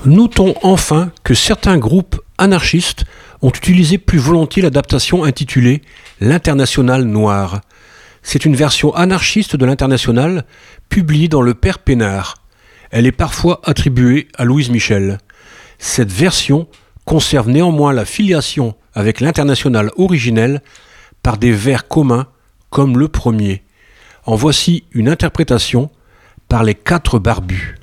Notons enfin que certains groupes anarchistes ont utilisé plus volontiers l'adaptation intitulée « L'Internationale noire ». C'est une version anarchiste de l'Internationale publiée dans le Père Peinard. Elle est parfois attribuée à Louise Michel. Cette version conserve néanmoins la filiation avec l'Internationale originelle par des vers communs comme le premier. En voici une interprétation par les 4 barbus.